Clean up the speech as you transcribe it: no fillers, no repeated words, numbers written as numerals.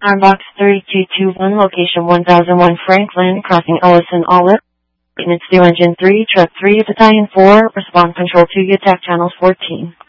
Armbox 3221, location 1001 Franklin, crossing Ellison Olive. Maintenance due engine 3, truck 3, battalion 4, respond control 2, attack channels 14.